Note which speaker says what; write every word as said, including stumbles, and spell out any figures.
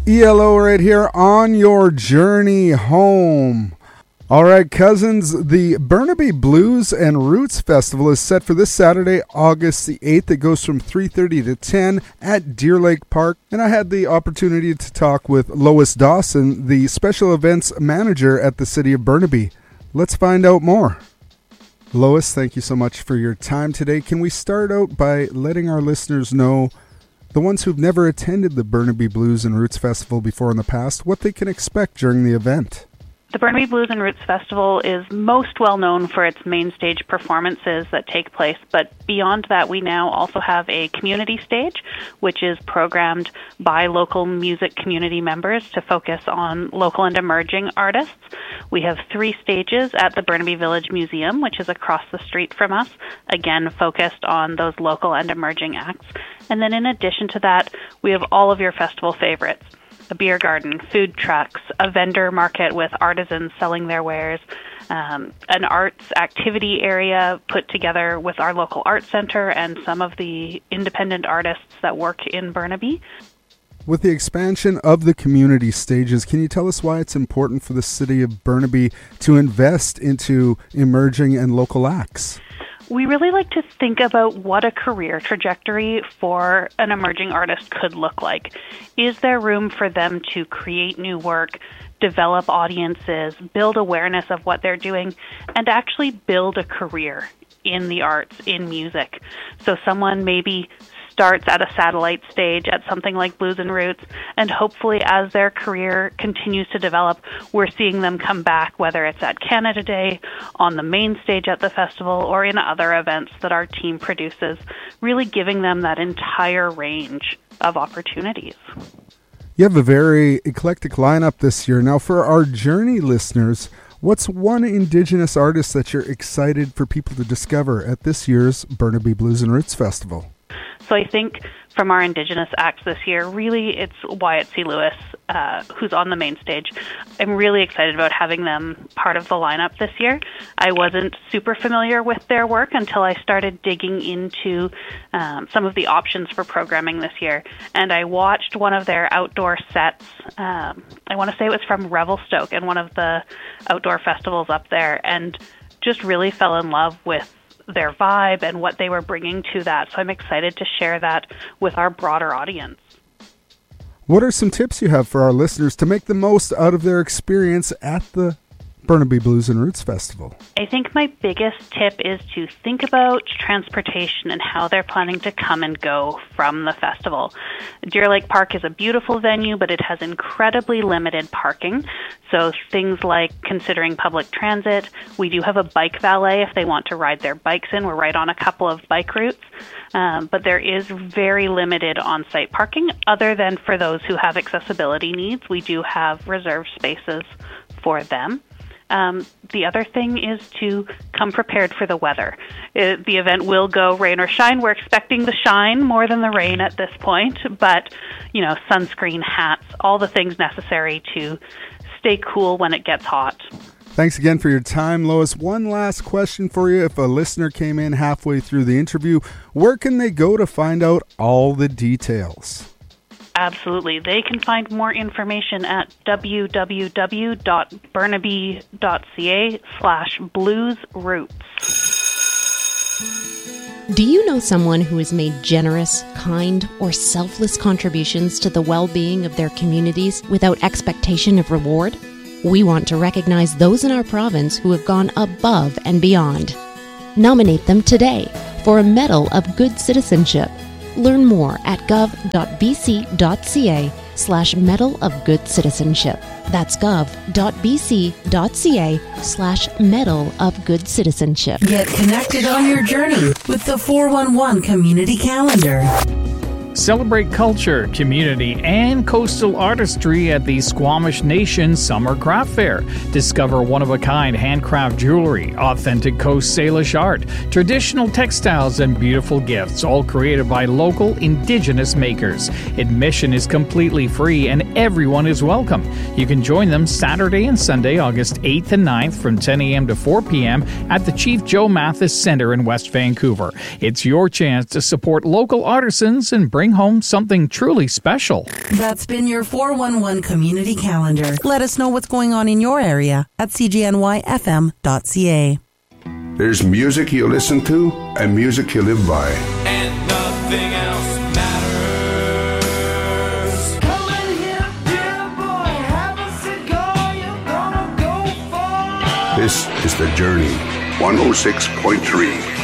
Speaker 1: E L O right here on your journey home. All right, cousins, the Burnaby Blues and Roots Festival is set for this Saturday, August the eighth. It goes from three thirty to ten at Deer Lake Park. And I had the opportunity to talk with Lois Dawson, the special events manager at the City of Burnaby. Let's find out more. Lois, thank you so much for your time today. Can we start out by letting our listeners know, the ones who've never attended the Burnaby Blues and Roots Festival before in the past, what they can expect during the event?
Speaker 2: The Burnaby Blues and Roots Festival is most well known for its main stage performances that take place, but beyond that, we now also have a community stage, which is programmed by local music community members to focus on local and emerging artists. We have three stages at the Burnaby Village Museum, which is across the street from us, again focused on those local and emerging acts. And then in addition to that, we have all of your festival favorites. A beer garden, food trucks, a vendor market with artisans selling their wares, um, an arts activity area put together with our local art center and some of the independent artists that work in Burnaby.
Speaker 1: With the expansion of the community stages, can you tell us why it's important for the City of Burnaby to invest into emerging and local acts?
Speaker 2: We really like to think about what a career trajectory for an emerging artist could look like. Is there room for them to create new work, develop audiences, build awareness of what they're doing, and actually build a career in the arts, in music? So someone maybe starts at a satellite stage at something like Blues and Roots, and hopefully as their career continues to develop, we're seeing them come back, whether it's at Canada Day, on the main stage at the festival, or in other events that our team produces, really giving them that entire range of opportunities.
Speaker 1: You have a very eclectic lineup this year. Now, for our Journey listeners, what's one Indigenous artist that you're excited for people to discover at this year's Burnaby Blues and Roots Festival?
Speaker 2: So I think from our Indigenous acts this year, really it's Wyatt C. Lewis, uh, who's on the main stage. I'm really excited about having them part of the lineup this year. I wasn't super familiar with their work until I started digging into um, some of the options for programming this year. And I watched one of their outdoor sets. Um, I want to say it was from Revelstoke and one of the outdoor festivals up there, and just really fell in love with their vibe and what they were bringing to that. So I'm excited to share that with our broader audience.
Speaker 1: What are some tips you have for our listeners to make the most out of their experience at the Burnaby Blues and Roots Festival?
Speaker 2: I think my biggest tip is to think about transportation and how they're planning to come and go from the festival. Deer Lake Park is a beautiful venue, but it has incredibly limited parking. So things like considering public transit. We do have a bike valet if they want to ride their bikes in. We're right on a couple of bike routes. Um, but there is very limited on-site parking other than for those who have accessibility needs. We do have reserved spaces for them. Um, the other thing is to come prepared for the weather. It, the event will go rain or shine. We're expecting the shine more than the rain at this point, but, you know, sunscreen, hats, all the things necessary to stay cool when it gets hot.
Speaker 1: Thanks again for your time, Lois. One last question for you. If a listener came in halfway through the interview, where can they go to find out all the details?
Speaker 2: Absolutely. They can find more information at www.burnaby.ca slash bluesroots.
Speaker 3: Do you know someone who has made generous, kind, or selfless contributions to the well-being of their communities without expectation of reward? We want to recognize those in our province who have gone above and beyond. Nominate them today for a Medal of Good Citizenship. Learn more at gov.bc.ca slash Medal of Good Citizenship. That's gov.bc.ca slash Medal of Good Citizenship.
Speaker 4: Get connected on your journey with the four one one Community Calendar.
Speaker 5: Celebrate culture, community, and coastal artistry at the Squamish Nation Summer Craft Fair. Discover one-of-a-kind handcraft jewelry, authentic Coast Salish art, traditional textiles, and beautiful gifts, all created by local Indigenous makers. Admission is completely free and everyone is welcome. You can join them Saturday and Sunday, August eighth and ninth from ten a.m. to four p.m. at the Chief Joe Mathis Centre in West Vancouver. It's your chance to support local artisans and bring bring home something truly special.
Speaker 4: That's been your four one one Community Calendar. Let us know what's going on in your area at c g n y f m dot c a.
Speaker 6: There's music you listen to and music you live by.
Speaker 7: And nothing else matters. Come in here, dear boy, have a cigar, you're gonna go far.
Speaker 6: This is The Journey, one oh six point three.